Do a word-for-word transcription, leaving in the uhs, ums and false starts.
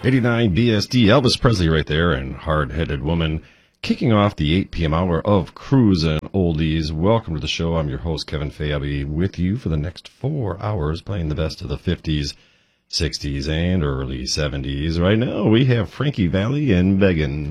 eighty-nine B S D, Elvis Presley right there, and Hard-Headed Woman, kicking off the eight p.m. hour of Cruisin' Oldies. Welcome to the show. I'm your host, Kevin Fay. I'll be with you for the next four hours playing the best of the fifties, sixties, and early seventies. Right now, we have Frankie Valli and Beggin'.